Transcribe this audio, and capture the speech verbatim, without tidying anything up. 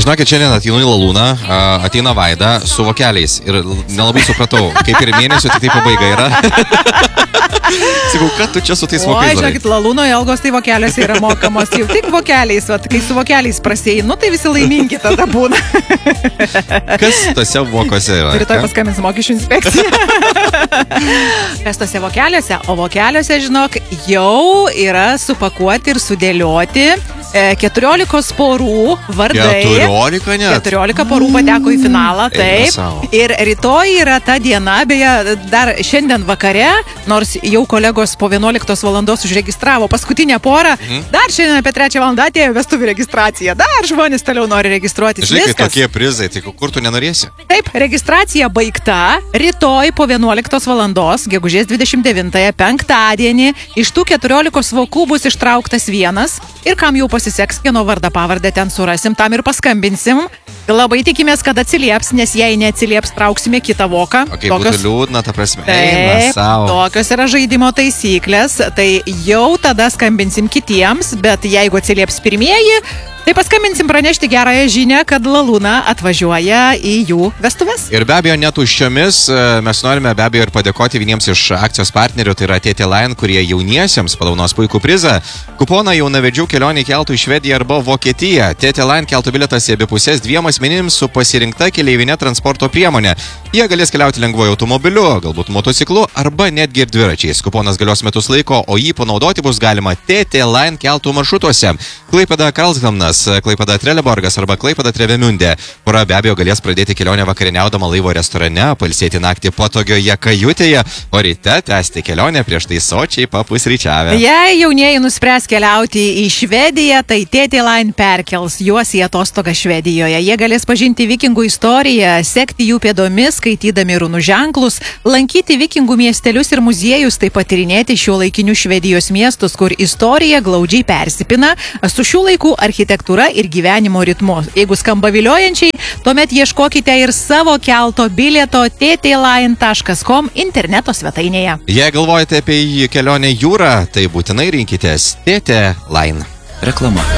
Žinokit, šiandien ateinu į Lalūną, ateina Vaida su vokeliais ir nelabai supratau, kaip ir mėnesio, tik tai pabaiga yra. Sakau, ką tu čia su tais vokeliais? O, žinokit, Lalūnoje algos tai vokeliuose yra mokamos jau tik vokeliais, vat, kai su vokeliais prasėjai, nu tai visi laimingi tada būna. Kas tose vokose yra? Rytoj paskambins mokesčių inspekcija. Kas tose vokeliuose? O vokeliuose, žinok, jau yra supakuoti ir sudėlioti keturiolikos porų vardai. Keturiolika net? Keturiolika porų pateko į finalą, taip. Ir rytoj yra ta diena, beje, dar šiandien vakare, nors jau kolegos po vienuoliktos valandos užregistravo paskutinę porą, mhm. dar šiandien apie trečią valandą atėjo vestuvių registracija. Dar žmonės toliau nori registruotis. Žinai, kai tokie prizai, tai kur tu nenorėsi? Taip, registracija baigta. Rytoj po vienuoliktos valandos, gegužės dvidešimt devintąją, penktadienį, iš tų keturiolikos vokų bus ištrauktas vienas. Ir kam jau pasiseks, kieno vardą pavardę ten surasim, tam ir paskambinsim. Labai tikimės, kad atsilieps, nes jei neatsilieps, trauksime kitą voką. O kaip būtų liūdna, ta prasme. Taip, tokios yra žaidimo taisyklės, tai jau tada skambinsim kitiems, bet jeigu atsilieps pirmieji, tai paskambinsim pranešti gerąją žinią, kad Lalūna atvažiuoja į jų vestuves. Ir be abejo, netuščiomis mes norime be abejo ir padėkoti vieniems iš akcijos partnerių, tai yra T T Line, kurie jauniesiems padaunos puikų prizą. Kuponą jaunavedžių kelionį keltų į Švediją arba Vokietiją. T T Line keltų bilietas į abi pusės dviem asmenims su pasirinkta keleivinė transporto priemonė. Jie galės keliauti lengvuoju automobiliu, galbūt motociklu arba netgi ir dviračiais. Kuponas galios metus laiko, o jį panaudoti bus galima T T Line keltų maršrutuose. Klaipėda Karlshamnas, Klaipėda Trelleborgas arba Klaipėda Trevemünde. Pora be abejo galės pradėti kelionę vakarieniaudama laivo restorane, pailsėti naktį patogioje kajutėje, o ryte tęsti kelionę prieš tai sočiai papusryčiavę. Jei jaunieji nuspręs keliauti į Švediją, tai T T Line perkels juos į atostogą Švedijoje. Jie galės pažinti vikingų istoriją, sekti jų pėdomis, skaitydami runų ženklus, lankyti vikingų miestelius ir muziejus, taip pat tyrinėti šiuolaikinių Švedijos miestus, kur istorija glaudžiai persipina su šių laikų architektūra ir gyvenimo ritmu. Jeigu skamba viliojančiai, tuomet ieškokite ir savo kelto bilieto t t line taškas com interneto svetainėje. Jei galvojate apie kelionę jūrą, tai būtinai rinkitės T T Line. Reklama.